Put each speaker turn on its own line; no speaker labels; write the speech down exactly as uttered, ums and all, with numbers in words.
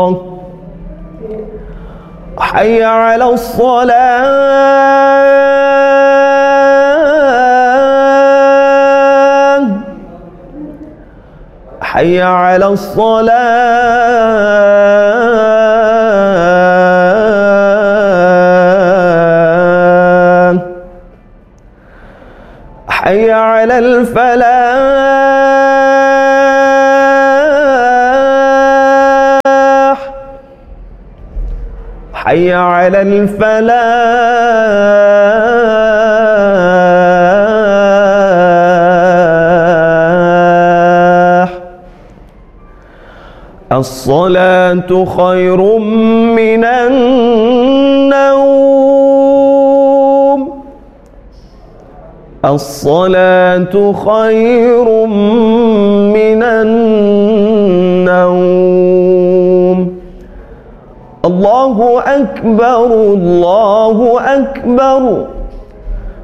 حي على الصلاة حي على الصلاة حي على الفلاح حي على الفلاح. الصلاة خير من النوم الصلاة خير من النوم. الله أكبر الله أكبر.